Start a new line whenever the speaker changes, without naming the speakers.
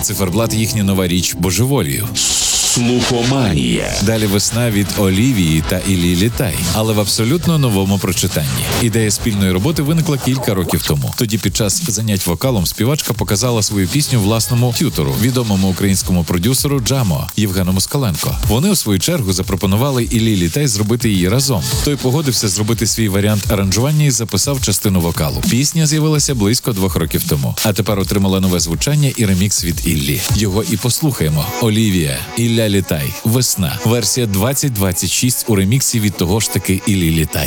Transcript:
Циферблат їхня нова річ божеволію.
Слухоманія.
Далі весна від Олівії та Іллі Літай, але в абсолютно новому прочитанні. Ідея спільної роботи виникла кілька років тому. Тоді під час занять вокалом співачка показала свою пісню власному т'ютору, відомому українському продюсеру Джамо Євгену Москаленко. Вони, у свою чергу, запропонували Іллі Літай зробити її разом. Той погодився зробити свій варіант аранжування і записав частину вокалу. Пісня з'явилася близько 2 років тому, а тепер отримала нове звучання і ремікс від Іллі. Його і послухаємо. Олівія, Ілля Літай, весна. Версія 2026 у реміксі від того ж таки Іллі Літай.